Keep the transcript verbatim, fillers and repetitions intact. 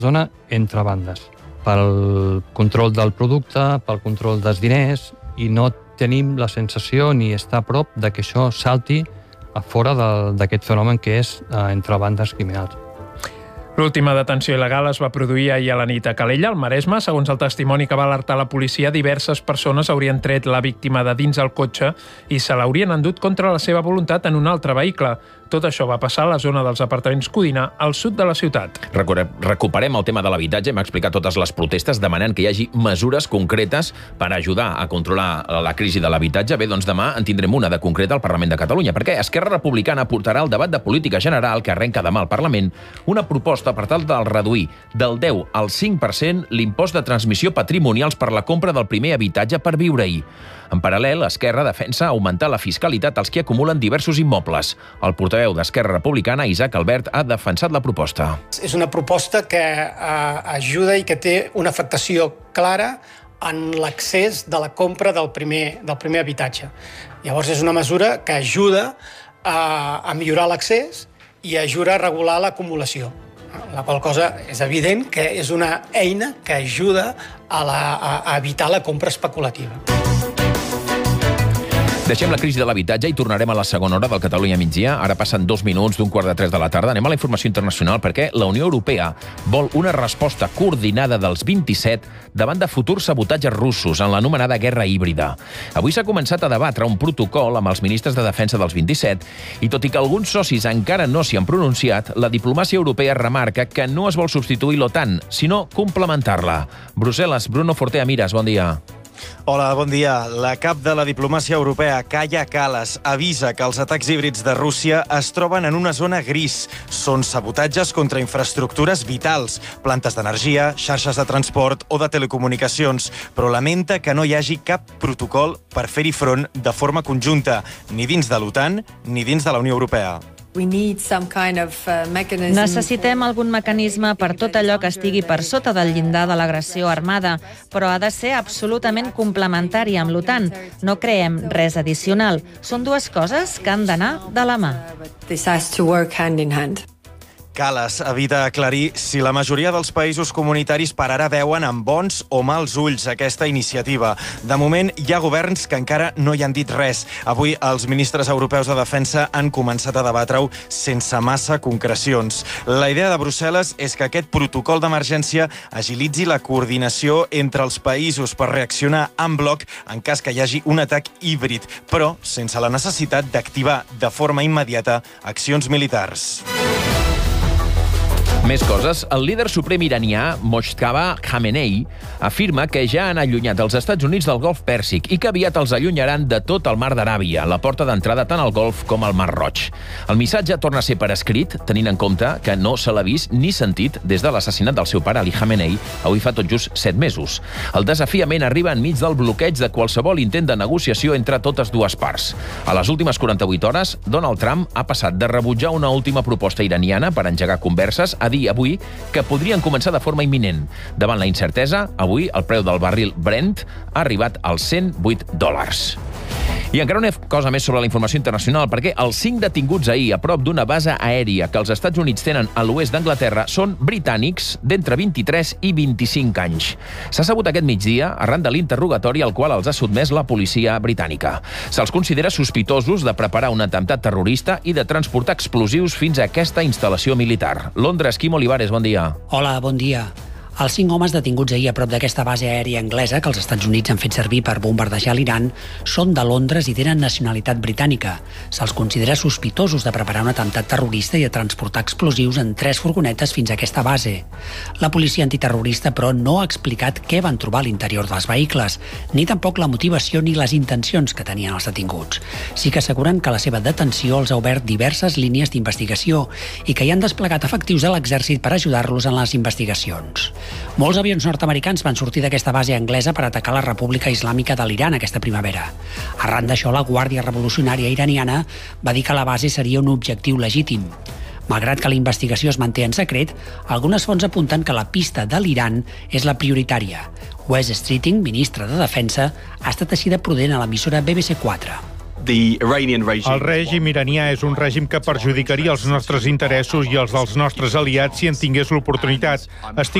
zona entre bandes, pel control del producte, pel control dels diners, i no tenim la sensació ni estar a prop de que això salti a fora d'aquest fenomen que és eh, entre bandes criminals. L'última detenció il·legal es va produir ahir a la nit a Calella, al Maresme. Segons el testimoni que va alertar la policia, diverses persones haurien tret la víctima de dins el cotxe i se l'haurien endut contra la seva voluntat en un altre vehicle. Tot això va passar a la zona dels apartaments Codina, al sud de la ciutat. Recuperem el tema de l'habitatge. Hem explicat totes les protestes demanant que hi hagi mesures concretes per ajudar a controlar la crisi de l'habitatge. Bé, doncs demà en tindrem una de concreta al Parlament de Catalunya, perquè Esquerra Republicana portarà al debat de política general que arrenca demà al Parlament una proposta per tal de reduir del deu al cinc per cent l'impost de transmissió patrimonials per la compra del primer habitatge per viure-hi. En paral·lel, Esquerra defensa augmentar la fiscalitat als que acumulen diversos immobles. El portaveu d'Esquerra Republicana, Isaac Albert, ha defensat la proposta. És una proposta que eh, ajuda i que té una afectació clara en l'accés de la compra del primer, del primer habitatge. Llavors és una mesura que ajuda a, a millorar l'accés i ajuda a regular l'acumulació. La qual cosa és evident que és una eina que ajuda a, la, a evitar la compra especulativa. Deixem la crisi de l'habitatge i tornarem a la segona hora del Catalunya migdia. Ara passen dos minuts d'un quart de tres de la tarda. Anem a la informació internacional perquè la Unió Europea vol una resposta coordinada dels vint-i-set davant de futurs sabotatges russos en l'anomenada guerra híbrida. Avui s'ha començat a debatre un protocol amb els ministres de defensa dels vint-i-set i tot i que alguns socis encara no s'hi han pronunciat, la diplomàcia europea remarca que no es vol substituir l'OTAN, sinó complementar-la. Brussel·les, Bruno Fortea Miras, bon dia. Hola, bon dia. La cap de la diplomàcia europea, Kaja Kallas, avisa que els atacs híbrids de Rússia es troben en una zona gris. Són sabotatges contra infraestructures vitals, plantes d'energia, xarxes de transport o de telecomunicacions, però lamenta que no hi hagi cap protocol per fer-hi front de forma conjunta, ni dins de l'OTAN ni dins de la Unió Europea. Necessitem algun mecanisme per tot allò que estigui per sota del llindar de l'agressió armada, però ha de ser absolutament complementari amb l'OTAN. No creem res addicional. Són dues coses que han d'anar de la mà. Kallas evita aclarir si la majoria dels països comunitaris per ara veuen amb bons o mals ulls aquesta iniciativa. De moment, hi ha governs que encara no hi han dit res. Avui, els ministres europeus de defensa han començat a debatre-ho sense massa concrecions. La idea de Brussel·les és que aquest protocol d'emergència agilitzi la coordinació entre els països per reaccionar en bloc en cas que hi hagi un atac híbrid, però sense la necessitat d'activar de forma immediata accions militars. Més coses. El líder suprem iranià, Mojtaba Khamenei, afirma que ja han allunyat els Estats Units del Golf Pèrsic i que aviat els allunyaran de tot el mar d'Aràbia, la porta d'entrada tant al Golf com al Mar Roig. El missatge torna a ser per escrit, tenint en compte que no se l'ha vist ni sentit des de l'assassinat del seu pare, Ali Khamenei, avui fa tot just set mesos. El desafiament arriba enmig del bloqueig de qualsevol intent de negociació entre totes dues parts. A les últimes quaranta-vuit hores, Donald Trump ha passat de rebutjar una última proposta iraniana per engegar converses a dir avui que podrien començar de forma imminent. Davant la incertesa, avui el preu del barril Brent ha arribat als cent vuit dòlars. I encara una cosa més sobre la informació internacional, perquè els cinc detinguts ahir a prop d'una base aèria que els Estats Units tenen a l'oest d'Anglaterra són britànics d'entre vint-i-tres i vint-i-cinc anys. S'ha sabut aquest migdia arran de l'interrogatori al qual els ha sotmès la policia britànica. Se'ls considera sospitosos de preparar un atemptat terrorista i de transportar explosius fins a aquesta instal·lació militar. Londres, Quim Olivares, bon dia. Hola, bon dia. Els cinc homes detinguts ahir a prop d'aquesta base aèria anglesa que els Estats Units han fet servir per bombardejar l'Iran són de Londres i tenen nacionalitat britànica. Se'ls considera sospitosos de preparar un atemptat terrorista i de transportar explosius en tres furgonetes fins a aquesta base. La policia antiterrorista, però, no ha explicat què van trobar a l'interior dels vehicles, ni tampoc la motivació ni les intencions que tenien els detinguts. Sí que asseguren que la seva detenció els ha obert diverses línies d'investigació i que hi han desplegat efectius de l'exèrcit per ajudar-los en les investigacions. Molts avions nord-americans van sortir d'aquesta base anglesa per atacar la República Islàmica de l'Iran aquesta primavera. Arran d'això, la Guàrdia Revolucionària iraniana va dir que la base seria un objectiu legítim. Malgrat que la investigació es manté en secret, algunes fonts apunten que la pista de l'Iran és la prioritària. Wes Streeting, ministre de Defensa, ha estat així de prudent a l'emissora B B C quatre. El règim iranià és un règim que perjudicaria els nostres interessos i els dels nostres aliats si en tingués l'oportunitat. Estic